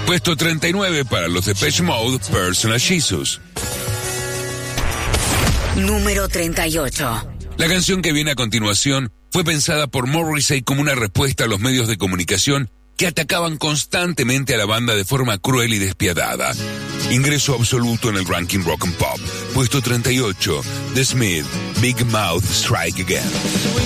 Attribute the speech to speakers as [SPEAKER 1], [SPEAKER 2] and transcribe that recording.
[SPEAKER 1] Puesto 39 para los Depeche Mode, Personal Jesus.
[SPEAKER 2] Número 38.
[SPEAKER 1] La canción que viene a continuación fue pensada por Morrissey como una respuesta a los medios de comunicación que atacaban constantemente a la banda de forma cruel y despiadada. Ingreso absoluto en el ranking Rock and Pop. Puesto 38, The Smiths, Big Mouth Strike Again.